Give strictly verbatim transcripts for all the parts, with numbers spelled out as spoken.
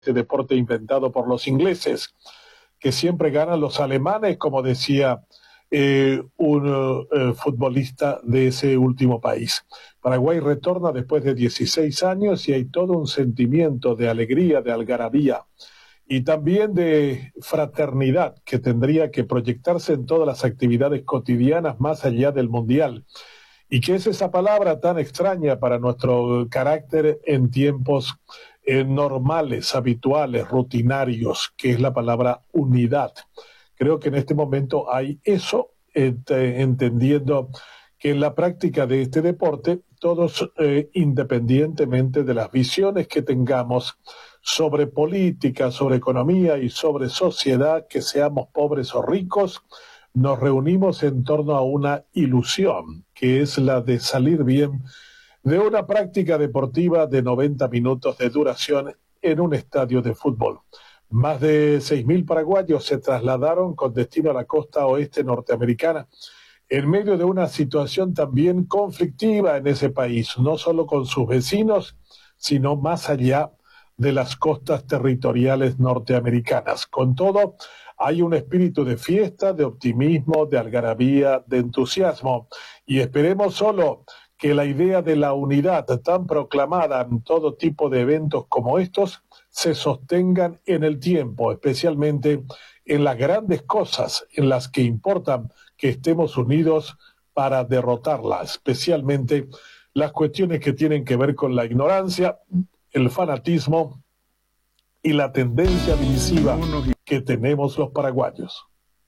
este deporte inventado por los ingleses, que siempre ganan los alemanes, como decía eh, un uh, futbolista de ese último país. Paraguay retorna después de dieciséis años y hay todo un sentimiento de alegría, de algarabía y también de fraternidad que tendría que proyectarse en todas las actividades cotidianas más allá del Mundial. ¿Y qué es esa palabra tan extraña para nuestro carácter en tiempos eh, normales, habituales, rutinarios, que es la palabra unidad? Creo que en este momento hay eso, ent entendiendo que en la práctica de este deporte, todos, eh, independientemente de las visiones que tengamos sobre política, sobre economía y sobre sociedad, que seamos pobres o ricos, nos reunimos en torno a una ilusión, que es la de salir bien de una práctica deportiva de noventa minutos de duración en un estadio de fútbol. Más de seis mil paraguayos se trasladaron con destino a la costa oeste norteamericana, en medio de una situación también conflictiva en ese país, no solo con sus vecinos, sino más allá de las costas territoriales norteamericanas. Con todo, hay un espíritu de fiesta, de optimismo, de algarabía, de entusiasmo, y esperemos solo que la idea de la unidad tan proclamada en todo tipo de eventos como estos se sostengan en el tiempo, especialmente en las grandes cosas en las que importan que estemos unidos para derrotarla, especialmente las cuestiones que tienen que ver con la ignorancia, el fanatismo y la tendencia divisiva que tenemos los paraguayos.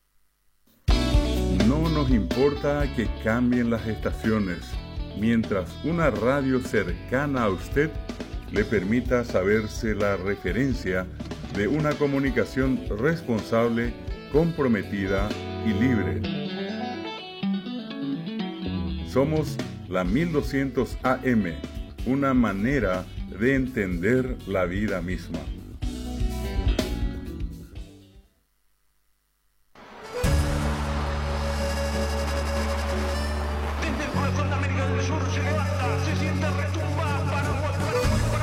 No nos importa que cambien las estaciones, mientras una radio cercana a usted le permita saberse la referencia de una comunicación responsable, comprometida y libre. Somos la mil doscientos A M, una manera de entender la vida misma.